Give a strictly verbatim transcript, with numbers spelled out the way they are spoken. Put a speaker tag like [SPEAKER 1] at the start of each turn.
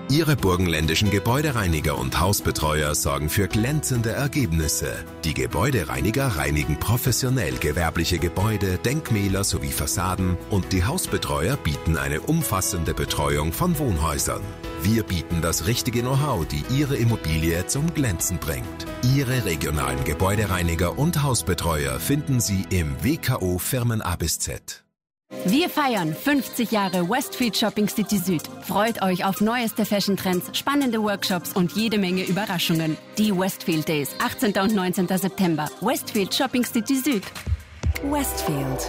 [SPEAKER 1] Ihre burgenländischen Gebäudereiniger und Hausbetreuer sorgen für glänzende Ergebnisse. Die Gebäudereiniger reinigen professionell gewerbliche Gebäude, Denkmäler sowie Fassaden und die Hausbetreuer bieten eine umfassende Betreuung von Wohnhäusern. Wir bieten das richtige Know-how, die Ihre Immobilie zum Glänzen bringt. Ihre regionalen Gebäudereiniger und Hausbetreuer finden Sie im W K O Firmen A bis Z.
[SPEAKER 2] Wir feiern fünfzig Jahre Westfield Shopping City Süd. Freut euch auf neueste Fashion-Trends, spannende Workshops und jede Menge Überraschungen. Die Westfield Days, achtzehnten und neunzehnten September. Westfield Shopping City Süd. Westfield.